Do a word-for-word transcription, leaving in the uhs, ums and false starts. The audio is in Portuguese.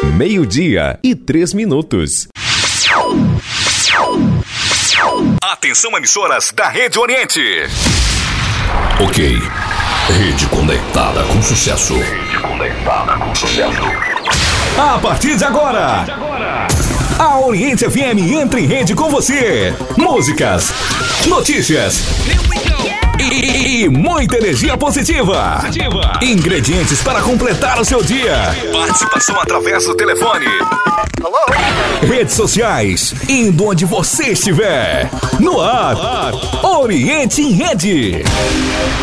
Meio-dia e três minutos. Atenção, emissoras da Rede Oriente. Ok. Rede conectada com sucesso. Rede conectada com sucesso. A partir de agora, a Oriente F M entra em rede com você. Músicas, notícias e, e muita energia positiva. Ingredientes para completar o seu dia. Participação através do telefone. Redes sociais, indo onde você estiver. No ar, Oriente em Rede.